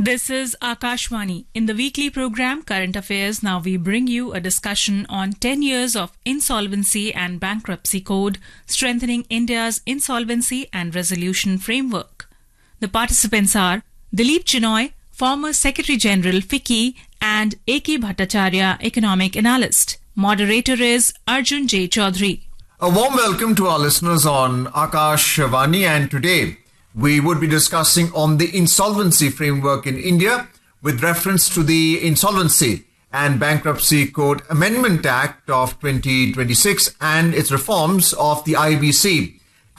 This is Akashvani. In the weekly program Current Affairs, now we bring you a discussion on 10 years of Insolvency and Bankruptcy Code, strengthening India's insolvency and resolution framework. The participants are Dilip Chinoy, former Secretary General FICCI, and A.K. Bhattacharya, economic analyst. Moderator is Arjun J. Chaudhary. A warm welcome to our listeners on Akashvani, and today we would be discussing on the insolvency framework in India with reference to the Insolvency and Bankruptcy Code Amendment Act of 2026 and its reforms of the IBC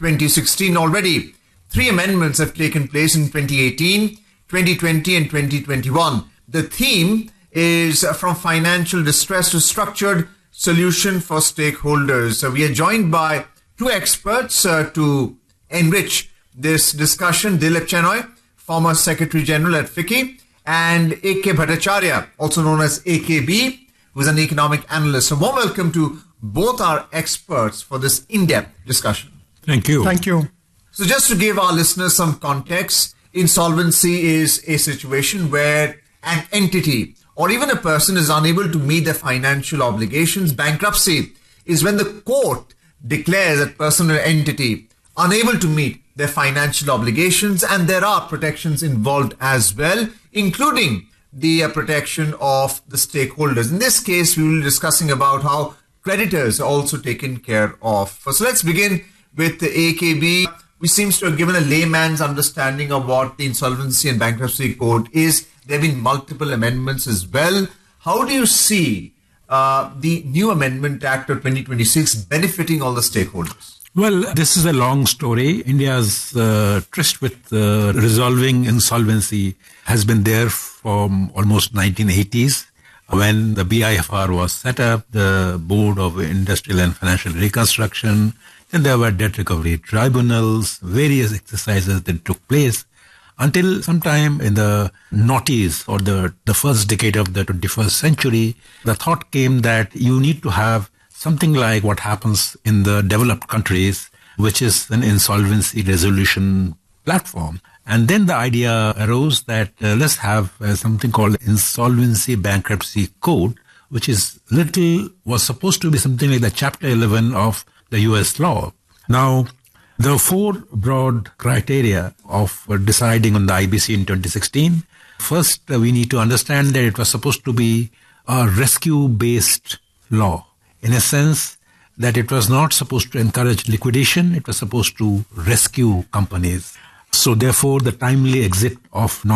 2016. Already, 3 amendments have taken place in 2018, 2020 and 2021. The theme is from financial distress to structured solution for stakeholders. So we are joined by 2 experts to enrich this discussion: Dilip Chinoy, former Secretary General at FICCI, and A.K. Bhattacharya, also known as AKB, who is an economic analyst. So warm welcome to both our experts for this in-depth discussion. Thank you. Thank you. So just to give our listeners some context, insolvency is a situation where an entity or even a person is unable to meet their financial obligations. Bankruptcy is when the court declares that person or entity unable to meet their financial obligations, and there are protections involved as well, including the protection of the stakeholders. In this case, we will be discussing about how creditors are also taken care of. So let's begin with the AKB, which seems to have given a layman's understanding of what the Insolvency and Bankruptcy Code is. There have been multiple amendments as well. How do you see the new Amendment Act of 2026 benefiting all the stakeholders? Well, this is a long story. India's tryst with resolving insolvency has been there from almost 1980s. When the BIFR was set up, the Board of Industrial and Financial Reconstruction, then there were debt recovery tribunals, various exercises that took place until sometime in the noughties or the first decade of the 21st century, the thought came that you need to have something like what happens in the developed countries, which is an insolvency resolution platform. And then the idea arose that let's have something called Insolvency Bankruptcy Code, which was supposed to be something like the Chapter 11 of the US law. Now, there are 4 broad criteria of deciding on the IBC in 2016. First, we need to understand that it was supposed to be a rescue-based law, in a sense that it was not supposed to encourage liquidation, it was supposed to rescue companies. So therefore, the timely exit of